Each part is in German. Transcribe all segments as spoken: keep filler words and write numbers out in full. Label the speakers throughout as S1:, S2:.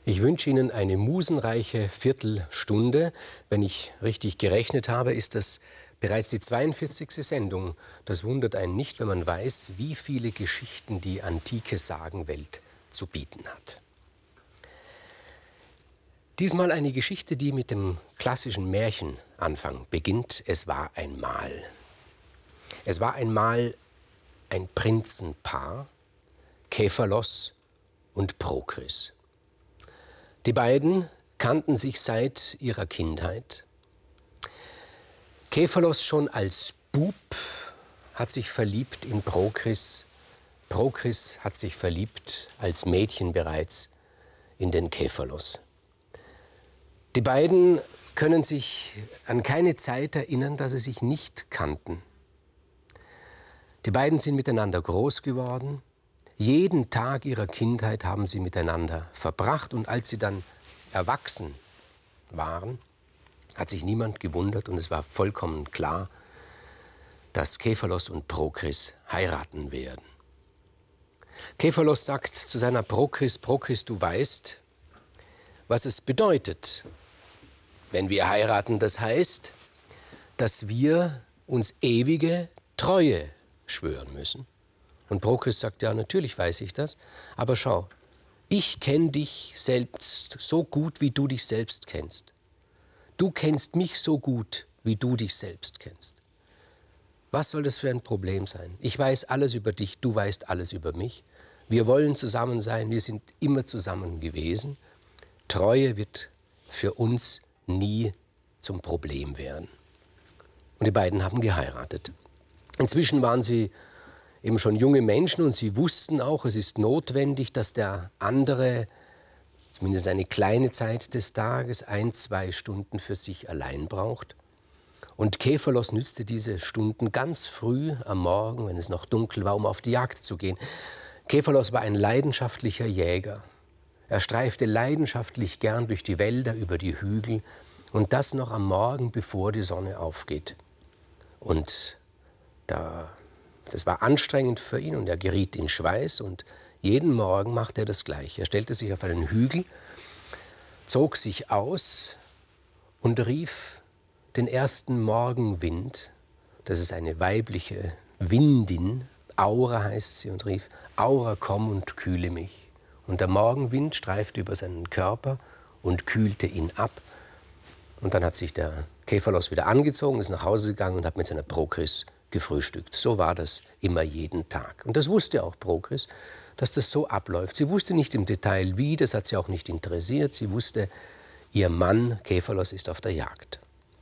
S1: Ich wünsche Ihnen eine musenreiche Viertelstunde. Wenn ich richtig gerechnet habe, ist das bereits die zweiundvierzigste Sendung. Das wundert einen nicht, wenn man weiß, wie viele Geschichten die antike Sagenwelt zu bieten hat. Diesmal eine Geschichte, die mit dem klassischen Märchenanfang beginnt. Es war einmal. Es war einmal ein Prinzenpaar, Kefalos und Prokris. Die beiden kannten sich seit ihrer Kindheit. Kefalos schon als Bub hat sich verliebt in Prokris. Prokris hat sich verliebt als Mädchen bereits in den Kefalos. Die beiden können sich an keine Zeit erinnern, dass sie sich nicht kannten. Die beiden sind miteinander groß geworden. Jeden Tag ihrer Kindheit haben sie miteinander verbracht. Und als sie dann erwachsen waren, hat sich niemand gewundert und es war vollkommen klar, dass Kefalos und Prokris heiraten werden. Kefalos sagt zu seiner Prokris: Prokris, du weißt, was es bedeutet, wenn wir heiraten. Das heißt, dass wir uns ewige Treue schwören müssen. Und Prokris sagt: ja, natürlich weiß ich das, aber schau, ich kenne dich selbst so gut, wie du dich selbst kennst. Du kennst mich so gut, wie du dich selbst kennst. Was soll das für ein Problem sein? Ich weiß alles über dich, du weißt alles über mich. Wir wollen zusammen sein, wir sind immer zusammen gewesen. Treue wird für uns nie zum Problem werden. Und die beiden haben geheiratet. Inzwischen waren sie eben schon junge Menschen und sie wussten auch, es ist notwendig, dass der andere zumindest eine kleine Zeit des Tages ein, zwei Stunden für sich allein braucht. Und Kefalos nützte diese Stunden ganz früh am Morgen, wenn es noch dunkel war, um auf die Jagd zu gehen. Kefalos war ein leidenschaftlicher Jäger. Er streifte leidenschaftlich gern durch die Wälder, über die Hügel und das noch am Morgen, bevor die Sonne aufgeht. Und da Das war anstrengend für ihn und er geriet in Schweiß und jeden Morgen machte er das Gleiche. Er stellte sich auf einen Hügel, zog sich aus und rief den ersten Morgenwind, das ist eine weibliche Windin, Aura heißt sie, und rief: Aura, komm und kühle mich. Und der Morgenwind streifte über seinen Körper und kühlte ihn ab. Und dann hat sich der Kefalos wieder angezogen, ist nach Hause gegangen und hat mit seiner Prokris gefrühstückt. So war das immer jeden Tag. Und das wusste auch Prokris, dass das so abläuft. Sie wusste nicht im Detail wie, das hat sie auch nicht interessiert. Sie wusste, ihr Mann Kefalos ist auf der Jagd.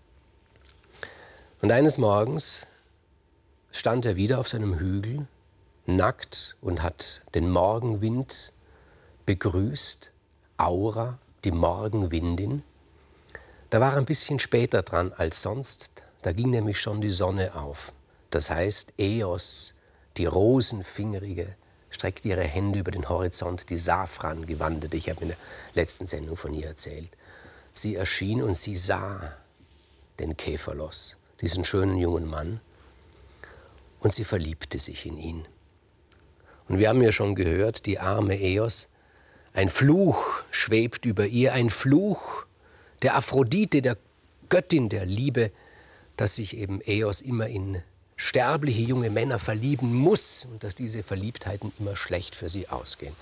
S1: Und eines Morgens stand er wieder auf seinem Hügel, nackt, und hat den Morgenwind begrüßt, Aura, die Morgenwindin. Da war er ein bisschen später dran als sonst, da ging nämlich schon die Sonne auf. Das heißt, Eos, die Rosenfingerige, streckte ihre Hände über den Horizont, die Safrangewandete, ich habe in der letzten Sendung von ihr erzählt. Sie erschien und sie sah den Kefalos, diesen schönen jungen Mann, und sie verliebte sich in ihn. Und wir haben ja schon gehört, die arme Eos, ein Fluch schwebt über ihr, ein Fluch der Aphrodite, der Göttin der Liebe, dass sich eben Eos immer in sterbliche junge Männer verlieben muss und dass diese Verliebtheiten immer schlecht für sie ausgehen.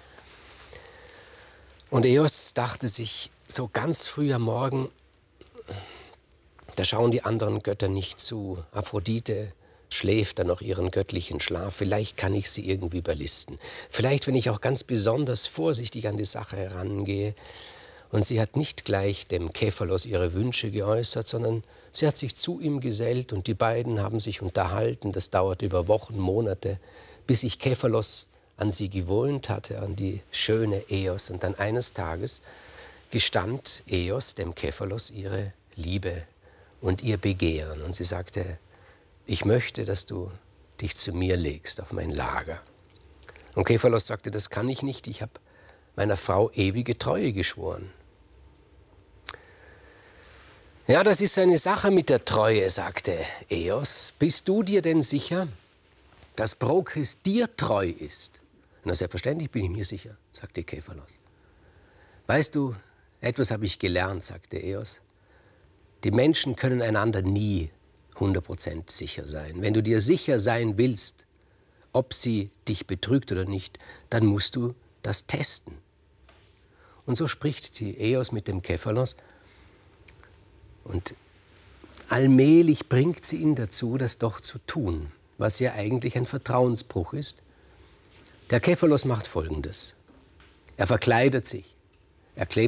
S1: Und Eos dachte sich so ganz früh am Morgen, da schauen die anderen Götter nicht zu. Aphrodite schläft dann noch ihren göttlichen Schlaf. Vielleicht kann ich sie irgendwie überlisten. Vielleicht, wenn ich auch ganz besonders vorsichtig an die Sache herangehe. Und sie hat nicht gleich dem Kefalos ihre Wünsche geäußert, sondern sie hat sich zu ihm gesellt und die beiden haben sich unterhalten. Das dauerte über Wochen, Monate, bis sich Kefalos an sie gewöhnt hatte, an die schöne Eos. Und dann eines Tages gestand Eos dem Kefalos ihre Liebe und ihr Begehren. Und sie sagte: Ich möchte, dass du dich zu mir legst auf mein Lager. Und Kefalos sagte: Das kann ich nicht, ich habe meiner Frau ewige Treue geschworen. Ja, das ist eine Sache mit der Treue, sagte Eos. Bist du dir denn sicher, dass Prokris dir treu ist? Na, selbstverständlich bin ich mir sicher, sagte Kefalos. Weißt du, etwas habe ich gelernt, sagte Eos. Die Menschen können einander nie hundert Prozent sicher sein. Wenn du dir sicher sein willst, ob sie dich betrügt oder nicht, dann musst du das testen. Und so spricht die Eos mit dem Kephalos. Und allmählich bringt sie ihn dazu, das doch zu tun, was ja eigentlich ein Vertrauensbruch ist. Der Kephalos macht Folgendes. Er verkleidet sich. Er klebt